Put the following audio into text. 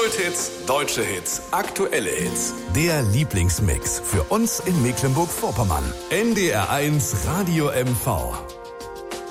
Kulthits, deutsche Hits, aktuelle Hits. Der Lieblingsmix für uns in Mecklenburg-Vorpommern. NDR1 Radio MV.